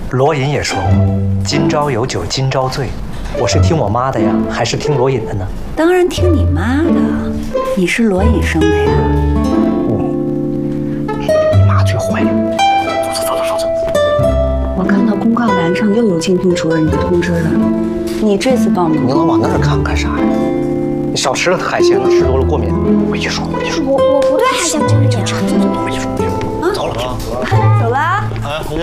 罗隐也说过，今朝有酒今朝醉。我是听我妈的呀，还是听罗隐的呢？ 当然听你妈的，你是罗隐生的呀。 你妈最坏。走。 我看到公告栏上又有竞聘主任的通知了，你这次报名？ 你老往那儿看干啥呀？你少吃了海鲜了，吃多了过敏。回去说。 我不对海鲜过敏啊。 回去说。走了。 走了。 哎，回去。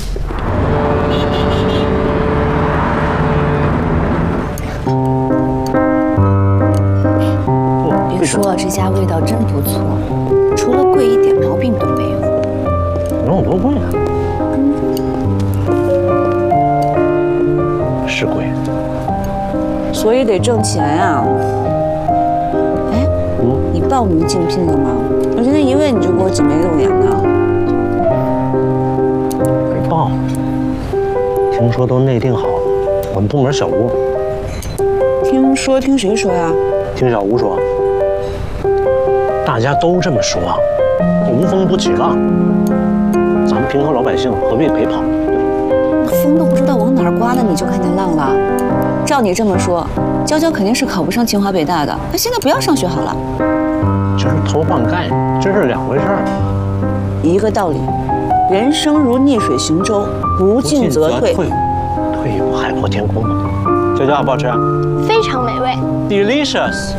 别说这家味道真不错，除了贵一点，毛病都没有。 能有多贵啊？是贵， 所以得挣钱啊。哎，你报名竞聘了吗？我今天一问你就给我挤眉弄眼的。 没报，听说都内定好了，我们部门小吴。 听谁说呀？ 听小吴说。大家都这么说，无风不起浪。咱们平头老百姓何必陪跑？ 风都不知道往哪儿刮呢，你就看见浪了。照你这么说，娇娇肯定是考不上清华北大的。那现在不要上学好了。 这是偷换概念，这是两回事儿。 一个道理，人生如逆水行舟，不进则退。 退有海阔天空嘛。娇娇好不好吃啊？ 非常美味 ，delicious。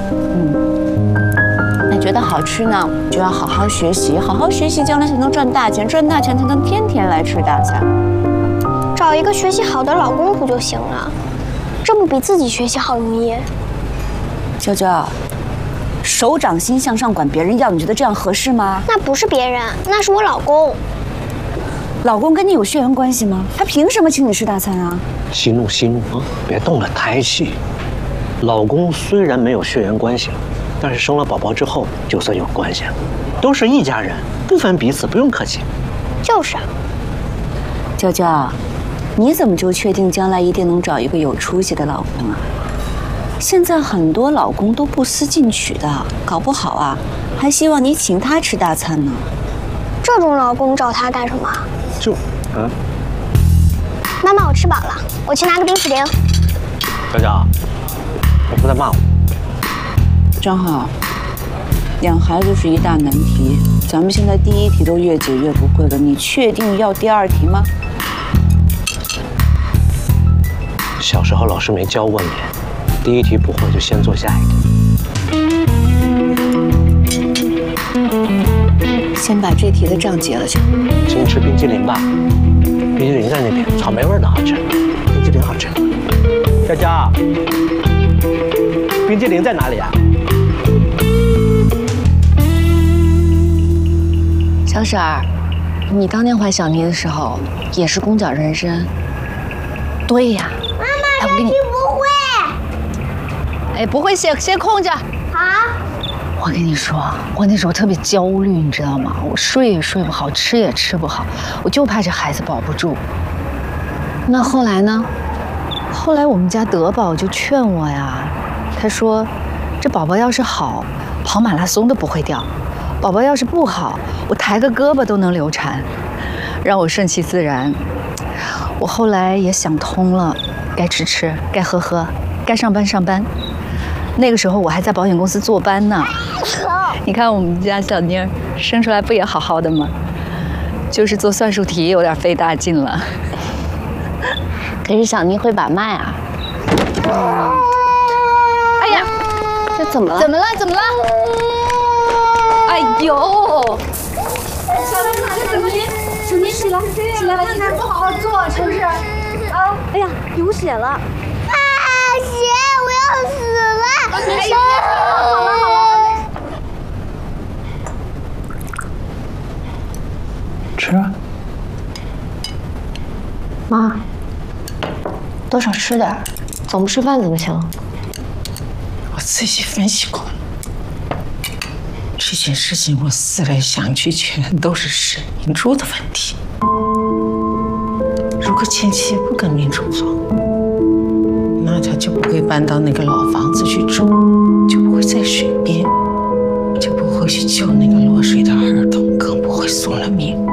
那觉得好吃呢，就要好好学习，好好学习，将来才能赚大钱，赚大钱才能天天来吃大餐。 找一个学习好的老公不就行了？这不比自己学习好容易？ 娇娇，手掌心向上管别人要，你觉得这样合适吗？ 那不是别人，那是我老公。 老公跟你有血缘关系吗？他凭什么请你吃大餐啊？ 息怒啊，别动了胎气。老公虽然没有血缘关系，但是生了宝宝之后就算有关系了，都是一家人，不分彼此，不用客气。 就是啊。 娇娇，你怎么就确定将来一定能找一个有出息的老公啊？现在很多老公都不思进取的，搞不好啊，还希望你请他吃大餐呢。 这种老公找他干什么？妈妈，我吃饱了，我去拿个冰淇淋。 娇娇，你不在骂我？ 张浩，养孩子是一大难题，咱们现在第一题都越解越不会了，你确定要第二题吗？ 小时候老师没教过你，第一题不会就先做下一题。 先把这题的账结了去。 请你吃冰激凌吧，冰激凌在那边，草莓味的好吃，冰激凌好吃。娇娇，冰激凌在哪里啊？ 小婶儿，你当年怀小妮的时候也是弓脚人参。对呀。 妈妈，这题不会。 哎，不会先空着。 好。 我跟你说，我那时候特别焦虑，你知道吗？我睡也睡不好，吃也吃不好，我就怕这孩子保不住。那后来呢？后来我们家德宝就劝我呀，他说，这宝宝要是好，跑马拉松都不会掉；宝宝要是不好，我抬个胳膊都能流产，让我顺其自然。我后来也想通了，该吃吃，该喝喝，该上班上班。那个时候我还在保险公司坐班呢。你看我们家小妮儿生出来不也好好的吗？就是做算术题有点费大劲了。可是小妮会把脉啊。哎呀， 这怎么了？ 怎么了？哎呦！ 小妮起来，你看不好好做，是不是？啊！哎呀，流血了！啊，血！我要死了！哎呀，好了。 吃啊。 妈，多少吃点，总不吃饭怎么行？ 我仔细分析过，这件事情我思来想去，全都是沈明珠的问题。如果前妻不跟明珠好，那他就不会搬到那个老房子去住，就不会在水边，就不会去救那个落水的儿童，更不会送了命。